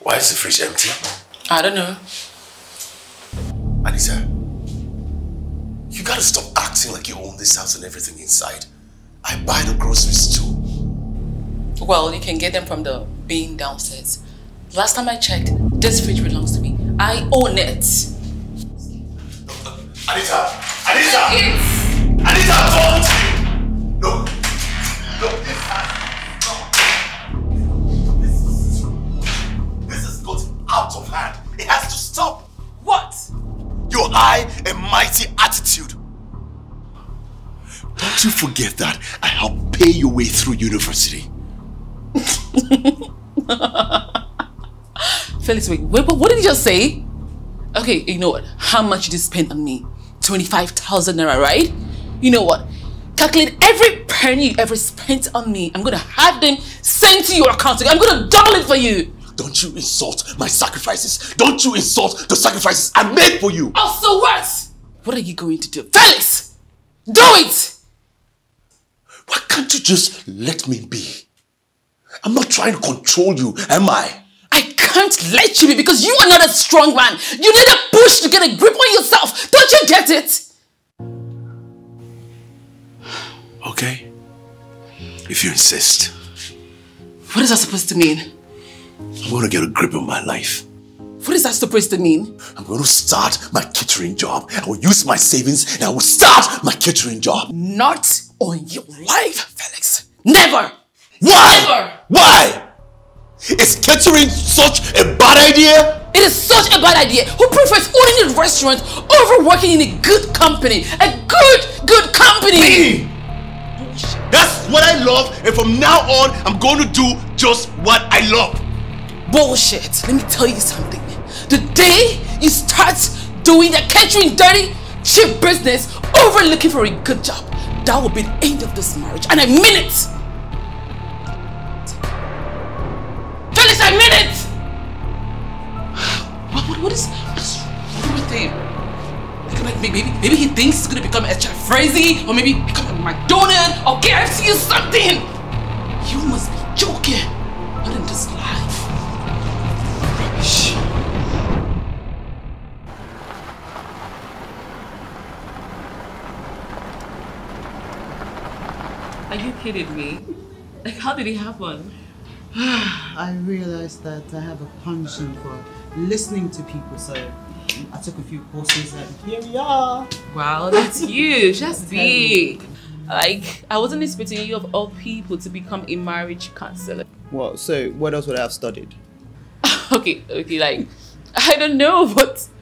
Why is the fridge empty? I don't know. Anita, you gotta stop acting like you own this house and everything inside. I buy the groceries too. Well, you can get them from the bin downstairs. Last time I checked, this fridge belongs to me. I own it. Anita! Anita! Anita, don't! No. No, this has got out of hand. It has to stop. What? Your high and mighty attitude. Don't you forget that I helped pay your way through university. Felix, wait, but what did you just say? Okay, you know what? How much did you spend on me? 25,000 naira, right? You know what? Calculate every penny you ever spent on me. I'm gonna have them sent to your account. I'm gonna double it for you. Don't you insult my sacrifices. Don't you insult the sacrifices I made for you. Oh, so what? What are you going to do? Felix! Do it! Why can't you just let me be? I'm not trying to control you, am I? I can't let you be because you are not a strong man. You need a push to get a grip on yourself. Don't you get it? Okay. If you insist. What is that supposed to mean? I'm going to get a grip on my life. What is that supposed to mean? I'm going to start my catering job. I will use my savings and I will start my catering job. Not on your life, Felix. Never! Why? Never! Why? Is catering such a bad idea? It is such a bad idea. Who prefers owning a restaurant over working in a good company? A good company! Me! That's what I love, and from now on, I'm going to do just what I love. Bullshit. Let me tell you something. The day you start doing the catering dirty, cheap business over looking for a good job, that will be the end of this marriage. And I mean it! Felix, I mean it! What is wrong with him? Like maybe he thinks he's gonna become extra crazy, or maybe become a McDonald's or KFC or something. You must be joking. Not in this life. Rubbish. Are you kidding me? Like, how did it happen? I realized that I have a penchant for listening to people, so I took a few courses and here we are. Wow, that's huge. That's big. Like, I wasn't expecting you of all people to become a marriage counselor. Well, so what else would I have studied? Okay, like, I don't know, but